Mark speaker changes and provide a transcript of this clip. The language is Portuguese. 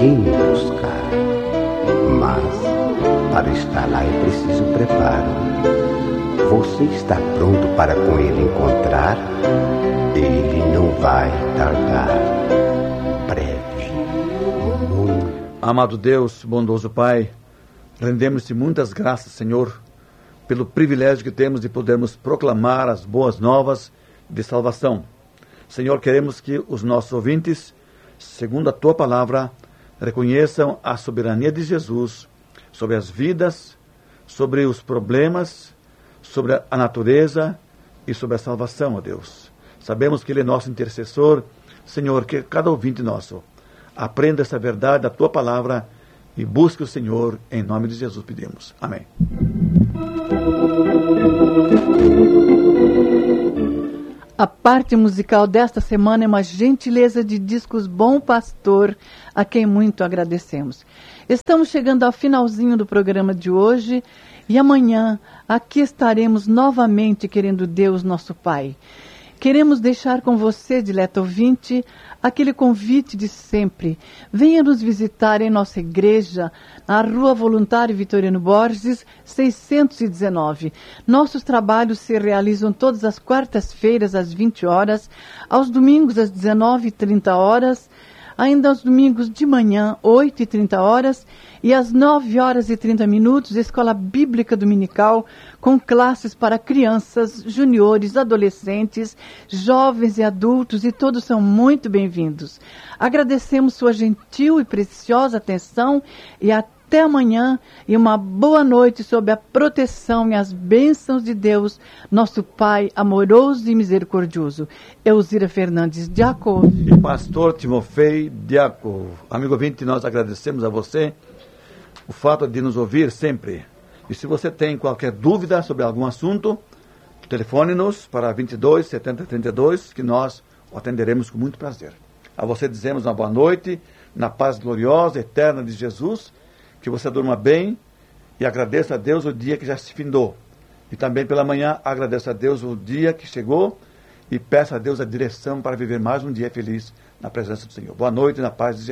Speaker 1: quem buscar. Mas, para estar lá é preciso preparo. Você está pronto para com ele encontrar? Ele não vai tardar. Breve, muito.
Speaker 2: Amado Deus, bondoso Pai, rendemos-te muitas graças, Senhor, pelo privilégio que temos de podermos proclamar as boas novas de salvação. Senhor, queremos que os nossos ouvintes, segundo a Tua palavra, reconheçam a soberania de Jesus sobre as vidas, sobre os problemas, sobre a natureza e sobre a salvação, ó Deus. Sabemos que Ele é nosso intercessor. Senhor, que cada ouvinte nosso aprenda essa verdade da Tua palavra e busque o Senhor, em nome de Jesus pedimos. Amém.
Speaker 3: A parte musical desta semana é uma gentileza de Discos Bom Pastor, a quem muito agradecemos. Estamos chegando ao finalzinho do programa de hoje e amanhã aqui estaremos novamente, querendo Deus, nosso Pai. Queremos deixar com você, dileto ouvinte, aquele convite de sempre. Venha nos visitar em nossa igreja, na Rua Voluntário Vitorino Borges, 619. Nossos trabalhos se realizam todas as quartas-feiras, às 20 horas, aos domingos, às 19h30, ainda aos domingos de manhã, 8h30, e às 9h30, Escola Bíblica Dominical, com classes para crianças, juniores, adolescentes, jovens e adultos, e todos são muito bem-vindos. Agradecemos sua gentil e preciosa atenção, e até amanhã, e uma boa noite sob a proteção e as bênçãos de Deus, nosso Pai amoroso e misericordioso. Elzira Fernandes Diácono
Speaker 2: E pastor Timofei Diácono. Amigo ouvinte, nós agradecemos a você o fato de nos ouvir sempre. E se você tem qualquer dúvida sobre algum assunto, telefone-nos para 22 70 32, que nós o atenderemos com muito prazer. A você dizemos uma boa noite, na paz gloriosa, eterna de Jesus, que você durma bem e agradeça a Deus o dia que já se findou. E também pela manhã agradeça a Deus o dia que chegou e peça a Deus a direção para viver mais um dia feliz na presença do Senhor. Boa noite, na paz de Jesus.